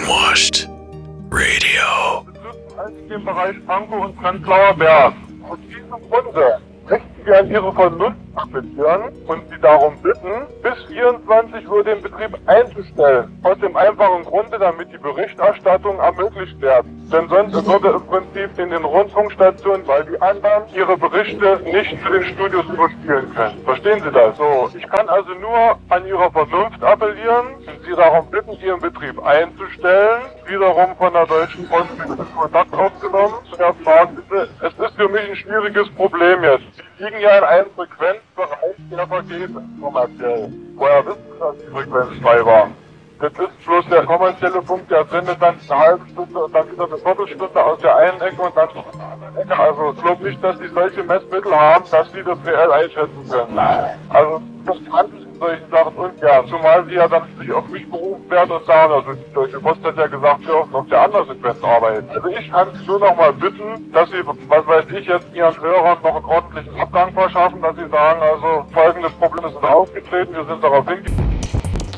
Brainwashed Radio. Den Bereich Pankow und Prenzlauer Berg. Aus diesem Grunde möchten wir an Ihre Vernunft appellieren und Sie darum bitten, bis 24 Uhr den Betrieb einzustellen. Aus dem einfachen Grunde, damit die Berichterstattung ermöglicht wird. Denn sonst würde im Prinzip in den Rundfunkstationen, weil die anderen ihre Berichte nicht zu den Studios überspielen können. Verstehen Sie das? So, ich kann also nur an Ihre Vernunft appellieren und Sie darum bitten, Ihren Betrieb einzustellen. Wiederum von der Deutschen Post mit Kontakt aufgenommen. Und er fragt, es ist für mich ein schwieriges Problem jetzt. Sie liegen ja in einem Frequenzbereich, der vergeht kommerziell. Woher wissen Sie, dass die Frequenz frei war? Das ist bloß der kommerzielle Punkt, der sendet dann eine halbe Stunde und dann wieder eine Viertelstunde aus der einen Ecke und dann aus der anderen Ecke. Also ich glaube nicht, dass die solche Messmittel haben, dass sie das reell einschätzen können. Also das handelt in solchen Sachen ungern. Zumal sie ja dann sich auf mich berufen werden und sagen, also die Deutsche Post hat ja gesagt, wir dürfen auf der anderen Sequenz arbeiten. Also ich kann Sie nur noch mal bitten, dass Sie, was weiß ich, jetzt Ihren Hörern noch einen ordentlichen Abgang verschaffen, dass Sie sagen, also folgende Probleme sind aufgetreten, wir sind darauf hingewiesen.